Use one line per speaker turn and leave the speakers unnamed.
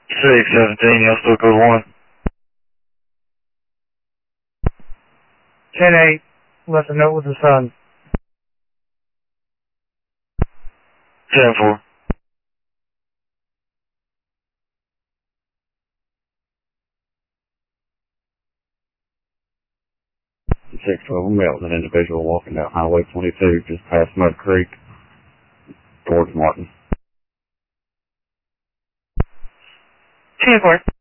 617, y'all still code 1.
10-8, left a note with the sun.
10-4.
Six 12 males, an individual walking down Highway 22 just past Mud Creek towards Martin.
10-4.